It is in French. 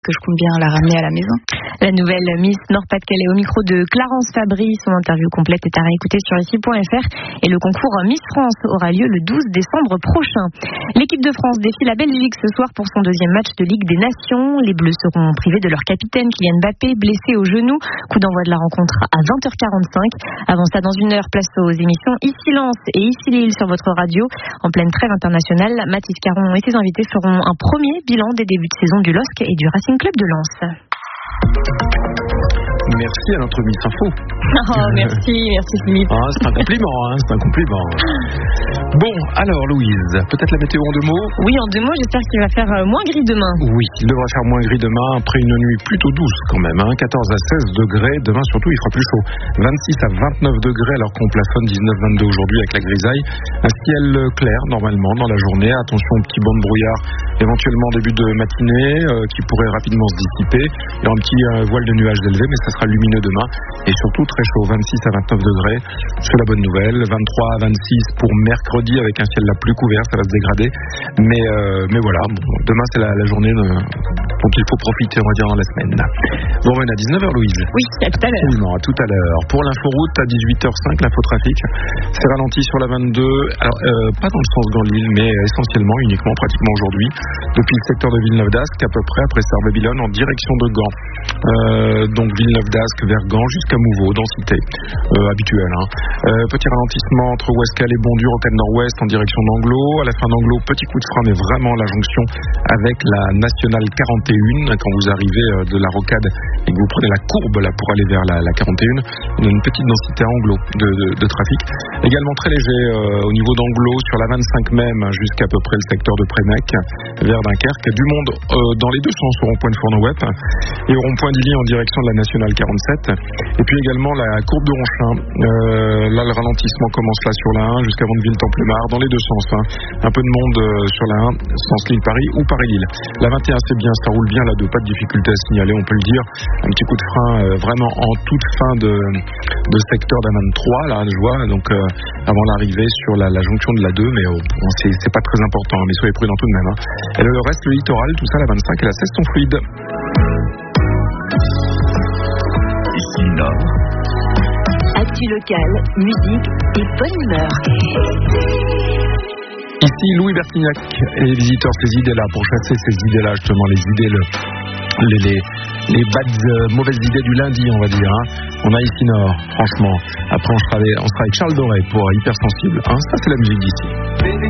que je compte bien la ramener à la maison. La nouvelle Miss Nord-Pas-de-Calais au micro de Clarence Fabry. Son interview complète est à réécouter sur ici.fr et le concours Miss France aura lieu le 12 décembre prochain. L'équipe de France défie la Belgique ce soir pour son deuxième match de Ligue des Nations. Les Bleus seront privés de leur capitaine Kylian Mbappé, blessé au genou. Coup d'envoi de la rencontre à 20h45. Avant ça, dans une heure, place aux émissions Ici Lens et Ici Lille sur votre radio. En pleine trêve internationale, Mathis Caron et ses invités feront un premier bilan des débuts de saison du LOSC et du Racing Club de Lens. Merci à notre Miss Info. Oh, merci Philippe. C'est un compliment, c'est un compliment. Bon, alors Louise, peut-être la météo en deux mots ? Oui, en deux mots, j'espère qu'il va faire moins gris demain. Oui, il devrait faire moins gris demain, après une nuit plutôt douce quand même, 14 à 16 degrés, demain surtout il fera plus chaud. 26 à 29 degrés alors qu'on plafonne 19-22 aujourd'hui avec la grisaille. Un ciel clair normalement dans la journée, attention au petit banc de brouillard, éventuellement début de matinée qui pourrait rapidement se dissiper. Il y aura un petit voile de nuages élevé, mais ça sera lumineux demain et surtout très chaud, 26 à 29 degrés, c'est la bonne nouvelle. 23 à 26 pour mercredi avec un ciel là plus couvert, ça va se dégrader, mais voilà, demain c'est la journée donc il faut profiter, on va dire, dans la semaine. Bon, on est à 19h Louise. Oui, à tout à l'heure. Absolument, à tout à l'heure. Pour l'inforoute à 18h05, l'infotrafic, c'est ralenti sur la 22, alors pas dans le sens Gand-Lille, mais essentiellement, uniquement, pratiquement aujourd'hui, depuis le secteur de Villeneuve-d'Ascq, à peu près après Sarre-Babylone, en direction de Gand. Donc Villeneuve-d'Ascq vers Gand jusqu'à Mouveau, densité habituelle. Petit ralentissement entre Ouescal et Bondur, rocade nord-ouest en direction d'Anglo. À la fin d'Anglo, petit coup de frein, mais vraiment la jonction avec la nationale 41. Quand vous arrivez de la rocade et que vous prenez la courbe là pour aller vers la 41, il y a une petite densité à Anglo de trafic. Également très léger au niveau d'Anglo sur la 25 même jusqu'à peu près le secteur de Prémec vers Dunkerque. Du monde dans les deux sens au rond-point de Fourneau-Wet et au rond-point d'Illy en direction de la nationale 47. Et puis également la courbe de Ronchin. Là le ralentissement commence là sur la 1 jusqu'à Vandeville-Templemar dans les deux sens. Un peu de monde sur la 1 sens Lille-Paris ou Paris-Lille. La 21 c'est bien, ça roule bien, là pas de difficulté à signaler, on peut le dire. Un petit coup de frein vraiment en toute fin de secteur d'Aman 3 là je vois, donc avant l'arrivée sur la jonction de la 2, mais c'est pas très important, mais soyez prudents tout de même. Et le reste, le littoral, tout ça, la 25 et la 16 sont fluides. Ici Nord. Actu locale, musique et bonne humeur. Ici Louis Bertignac et les visiteurs ces idées-là, pour chasser ces idées-là, justement, les idées, les bad, mauvaises idées du lundi, on va dire. On a Ici Nord, franchement. Après, on sera avec Charles Doré pour Hypersensible. Ça, c'est la musique d'ici.